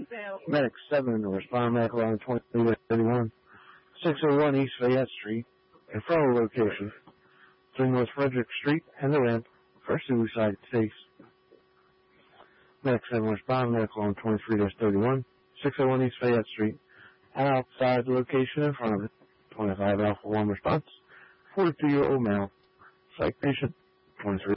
Medic 7 to respond medical on 23-31, 601 East Fayette Street, in front of the location, between North Frederick Street and the ramp for a suicide case. Medic 7 respond medical on 23-31, 601 East Fayette Street, and outside the location in front of it, 25 Alpha 1 response, 42-year-old male, psych patient, 23.